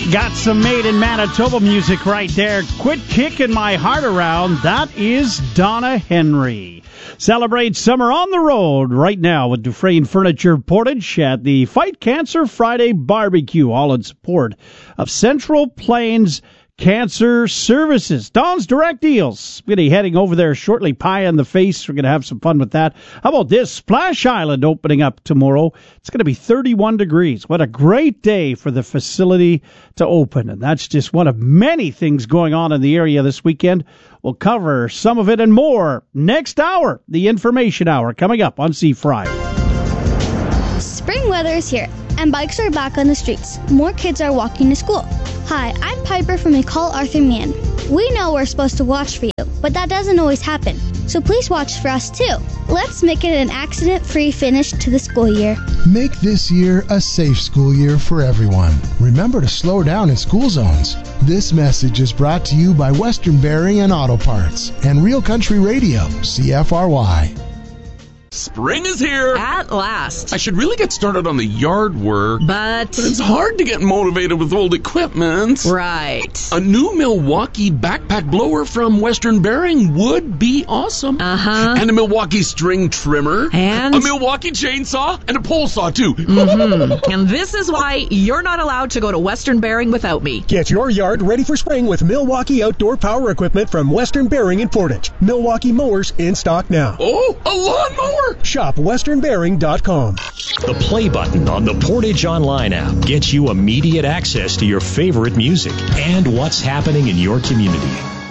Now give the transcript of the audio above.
Got some made in Manitoba music right there. Quit kicking my heart around. That is Donna Henry. Celebrate summer on the road right now with Dufresne Furniture Portage at the Fight Cancer Friday Barbecue, all in support of Central Plains Cancer Services. Don's Direct Deals. Going to be heading over there shortly. Pie in the face. We're going to have some fun with that. How about this? Splash Island opening up tomorrow. It's going to be 31 degrees. What a great day for the facility to open. And that's just one of many things going on in the area this weekend. We'll cover some of it and more next hour. The Information Hour coming up on C-Fry. Spring weather is here, and bikes are back on the streets. More kids are walking to school. Hi, I'm Piper from McCall Arthur Mann. We know we're supposed to watch for you, but that doesn't always happen. So please watch for us too. Let's make it an accident-free finish to the school year. Make this year a safe school year for everyone. Remember to slow down in school zones. This message is brought to you by Western Bearing and Auto Parts and Real Country Radio, CFRY. Spring is here. At last. I should really get started on the yard work. But it's hard to get motivated with old equipment. Right. A new Milwaukee backpack blower from Western Bearing would be awesome. Uh-huh. And a Milwaukee string trimmer. And a Milwaukee chainsaw. And a pole saw, too. Mm-hmm. And this is why you're not allowed to go to Western Bearing without me. Get your yard ready for spring with Milwaukee outdoor power equipment from Western Bearing in Portage. Milwaukee mowers in stock now. Oh, a lawnmower! Shop westernbearing.com. The play button on the Portage Online app gets you immediate access to your favorite music and what's happening in your community.